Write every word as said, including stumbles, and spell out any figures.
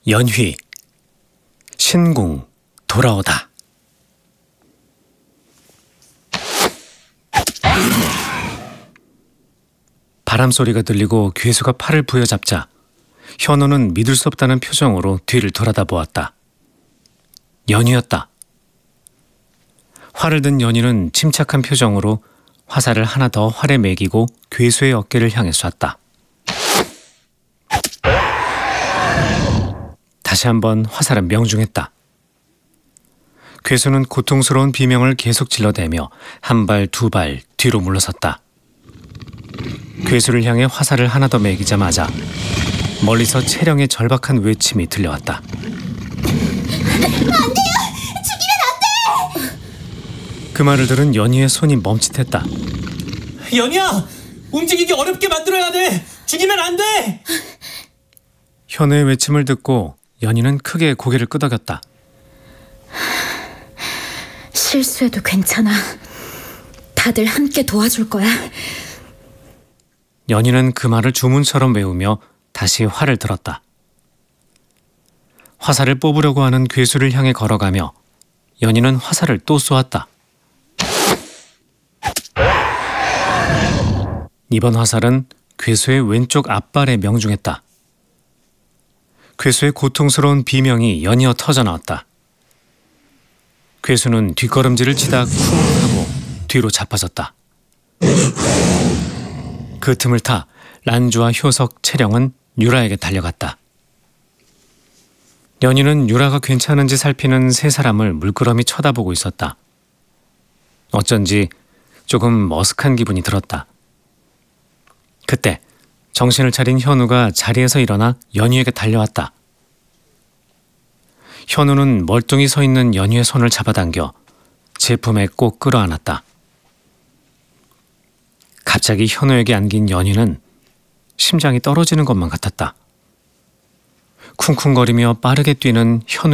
연휘, 신궁, 돌아오다. 바람소리가 들리고 괴수가 팔을 부여잡자 현우는 믿을 수 없다는 표정으로 뒤를 돌아다 보았다. 연희였다. 활을 든 연희는 침착한 표정으로 화살을 하나 더 활에 매기고 괴수의 어깨를 향해 쐈다. 다시 한번 화살은 명중했다. 괴수는 고통스러운 비명을 계속 질러대며 한 발 두 발 뒤로 물러섰다. 괴수를 향해 화살을 하나 더 매기자마자 멀리서 채령의 절박한 외침이 들려왔다. 안 돼요! 죽이면 안 돼! 그 말을 들은 연희의 손이 멈칫했다. 연희야! 움직이기 어렵게 만들어야 돼! 죽이면 안 돼! 현우의 외침을 듣고 연희는 크게 고개를 끄덕였다. 실수해도 괜찮아. 다들 함께 도와줄 거야. 연희는 그 말을 주문처럼 외우며 다시 활을 들었다. 화살을 뽑으려고 하는 괴수를 향해 걸어가며 연희는 화살을 또 쏘았다. 이번 화살은 괴수의 왼쪽 앞발에 명중했다. 괴수의 고통스러운 비명이 연이어 터져나왔다. 괴수는 뒷걸음질을 치다 쿵 하고 뒤로 자빠졌다. 그 틈을 타 란주와 효석, 채령은 유라에게 달려갔다. 연희는 유라가 괜찮은지 살피는 세 사람을 물끄러미 쳐다보고 있었다. 어쩐지 조금 머쓱한 기분이 들었다. 그때 정신을 차린 현우가 자리에서 일어나 연희에게 달려왔다. 현우는 멀뚱히 서 있는 연희의 손을 잡아당겨 제품에 꼭 끌어안았다. 갑자기 현우에게 안긴 연희는 심장이 떨어지는 것만 같았다. 쿵쿵거리며 빠르게 뛰는 현우